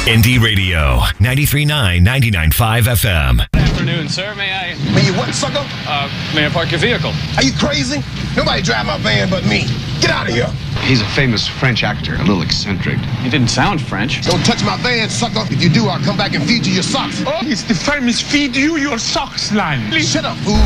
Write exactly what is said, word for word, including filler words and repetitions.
Indie Radio, ninety-three point nine, ninety-nine point five F M. Good afternoon, sir. May I... May you what, sucker? Uh, may I park your vehicle? Are you crazy? Nobody drive my van but me. Get out of here. He's a famous French actor, a little eccentric. You didn't sound French. Don't touch my van, sucker. If you do, I'll come back and feed you your socks. Oh, it's the famous feed you your socks line. Shut up, fool.